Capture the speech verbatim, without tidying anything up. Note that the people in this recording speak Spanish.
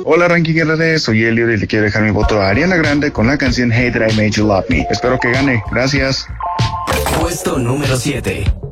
Hola Ranking R D, soy Elliot y le quiero dejar mi voto a Ariana Grande con la canción Hey That I Made You Love Me. Espero que gane, gracias. Puesto número siete.